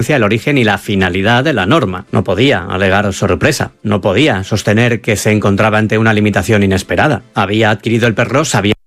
el origen y la finalidad de la norma. No podía alegar sorpresa, no podía sostener que se encontraba ante una limitación inesperada. Había adquirido el perro sabiendo